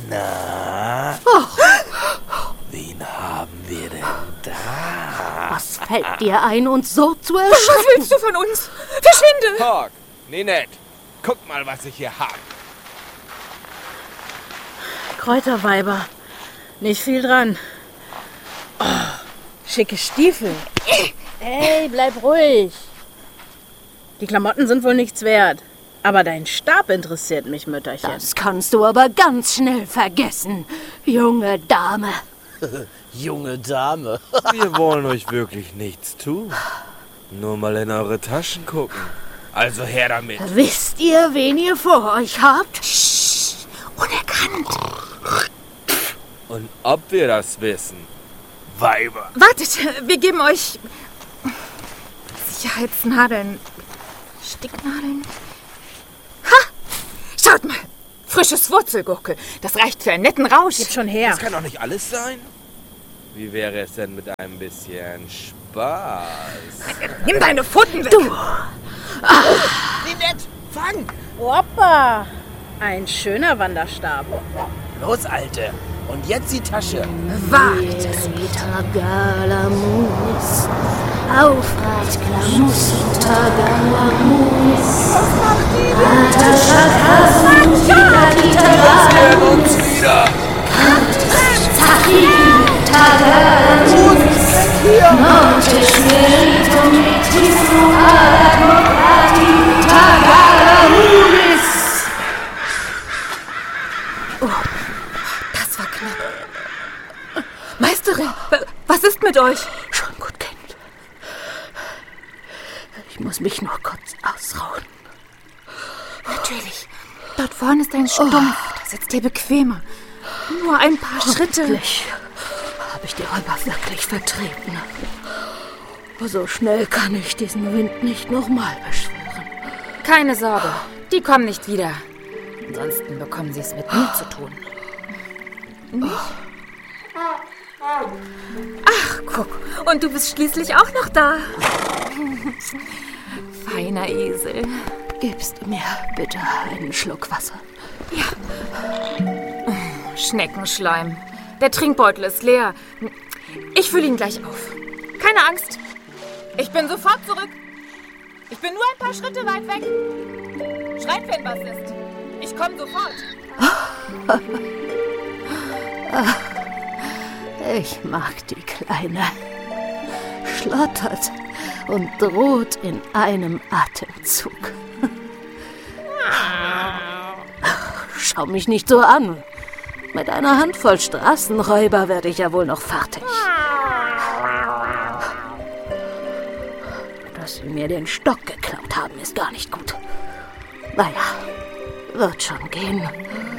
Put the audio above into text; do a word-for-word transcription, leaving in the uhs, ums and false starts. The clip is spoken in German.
Na, wen haben wir denn da? Was fällt dir ein, uns so zu Was erschrecken? willst du von uns? Verschwinde! Hawk, Ninette, guck mal, was ich hier hab. Kräuterweiber. Nicht viel dran. Oh, schicke Stiefel. Ey, bleib ruhig. Die Klamotten sind wohl nichts wert. Aber dein Stab interessiert mich, Mütterchen. Das kannst du aber ganz schnell vergessen, junge Dame. Junge Dame. Wir wollen euch wirklich nichts tun. Nur mal in eure Taschen gucken. Also her damit. Wisst ihr, wen ihr vor euch habt? Psst, unerkannt. Und ob wir das wissen? Weiber. Wartet, wir geben euch Sicherheitsnadeln. Sticknadeln. Ha! Schaut mal! Frisches Wurzelgurke. Das reicht für einen netten Rausch. Gib schon her. Das kann doch nicht alles sein. Wie wäre es denn mit ein bisschen Spaß? Nimm deine Pfoten weg. Du! Ninette, fang! Hoppa! Ein schöner Wanderstab. Los, Alte. Und jetzt die Tasche. Wagt. Tagalamunis, aufrecht Klamus, Tagalamunis. Wir sehen uns wieder. Tagalamunis, Monte Spiritum Vitismo Advocati, Tagalamunis. Das war knapp. Meisterin, w- was ist mit euch? Schon gut, Kind. Ich muss mich nur kurz ausruhen. Natürlich. Dort vorne ist ein Stumpf. Da sitzt ihr bequemer. Nur ein paar Schritte. Hoffentlich habe ich die Räuber wirklich vertrieben. Aber so schnell kann ich diesen Wind nicht nochmal beschwören. Keine Sorge, die kommen nicht wieder. Ansonsten bekommen sie es mit mir zu tun. Ach, guck. Und du bist schließlich auch noch da. Feiner Esel. Gibst du mir bitte einen Schluck Wasser? Schneckenschleim. Der Trinkbeutel ist leer. Ich fülle ihn gleich auf. Keine Angst. Ich bin sofort zurück. Ich bin nur ein paar Schritte weit weg. Schreit, wenn was ist. Ich komme sofort. Ich mag die Kleine. Schlottert und droht in einem Atemzug. Schau mich nicht so an. Mit einer Handvoll Straßenräuber werde ich ja wohl noch fertig. Dass sie mir den Stock geklaut haben, ist gar nicht gut. Naja, wird schon gehen.